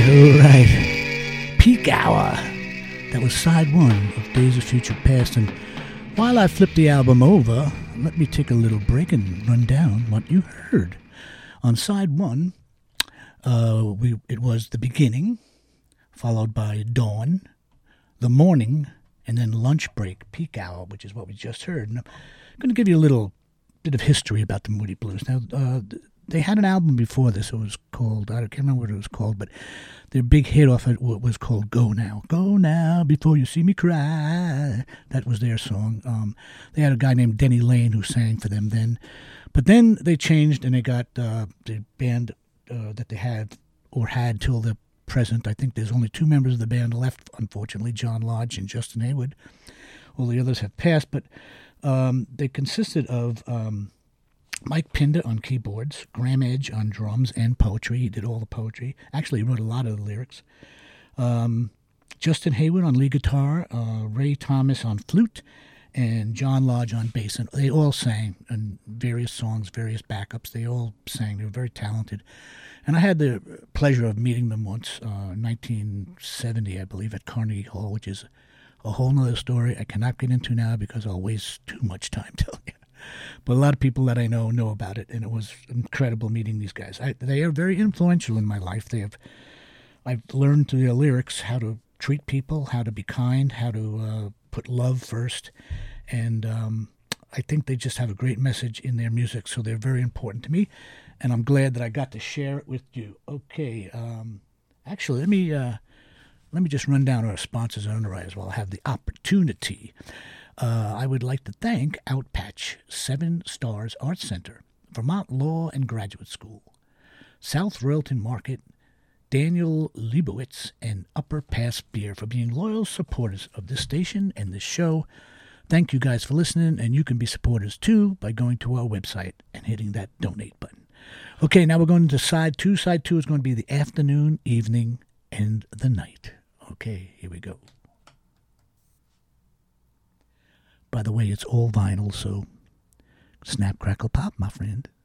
All right. Peak Hour. That was side one of Days of Future Past. And while I flip the album over, let me take a little break and run down what you heard. On side one, it was The Beginning, followed by Dawn, The Morning, and then Lunch Break, Peak Hour, which is what we just heard. And I'm going to give you a little bit of history about the Moody Blues. Now, they had an album before this. It was called, I can't remember what it was called, but their big hit off it was called Go Now. Go now before you see me cry. That was their song. They had a guy named Denny Lane who sang for them then. But then they changed and they got the band that they had till the present. I think there's only two members of the band left, unfortunately, John Lodge and Justin Hayward. All the others have passed, but they consisted of Mike Pinder on keyboards, Graham Edge on drums and poetry. He did all the poetry. Actually, he wrote a lot of the lyrics. Justin Hayward on lead guitar, Ray Thomas on flute, and John Lodge on bass. And they all sang in various songs, various backups. They all sang. They were very talented. And I had the pleasure of meeting them once, 1970, I believe, at Carnegie Hall, which is a whole nother story I cannot get into now because I'll waste too much time telling you. But a lot of people that I know about it, and it was incredible meeting these guys. They are very influential in my life. I've learned through their lyrics how to treat people, how to be kind, how to put love first, and I think they just have a great message in their music, so they're very important to me, and I'm glad that I got to share it with you. Okay, actually, let me just run down our sponsors and underwriters while I have the opportunity. I would like to thank Outpatch, 7 Stars Arts Center, Vermont Law and Graduate School, South Royalton Market, Daniel Leibowitz, and Upper Pass Beer for being loyal supporters of this station and this show. Thank you guys for listening, and you can be supporters too by going to our website and hitting that donate button. Okay, now we're going to side 2. Side 2 is going to be the afternoon, evening, and the night. Okay, here we go. By the way, it's all vinyl, so snap, crackle, pop, my friend.